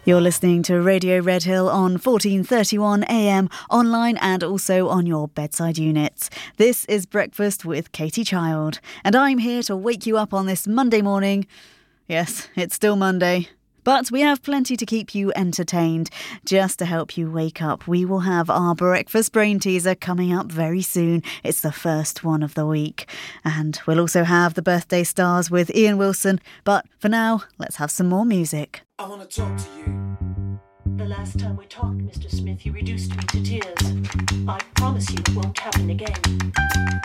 You're listening to Radio Red Hill on 1431 AM, online and also on your bedside units. This is Breakfast with Katie Child, and I'm here to wake you up on this Monday morning. Yes, it's still Monday. But we have plenty to keep you entertained. Just to help you wake up, we will have our breakfast brain teaser coming up very soon. It's the first one of the week. And we'll also have the birthday stars with Ian Wilson. But for now, let's have some more music. I want to talk to you. The last time we talked, Mr. Smith, you reduced me to tears. I promise you it won't happen again.